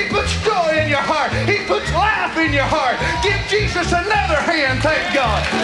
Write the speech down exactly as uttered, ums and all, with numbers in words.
He puts joy in your heart. He puts life in your heart. Give Jesus another hand, thank God.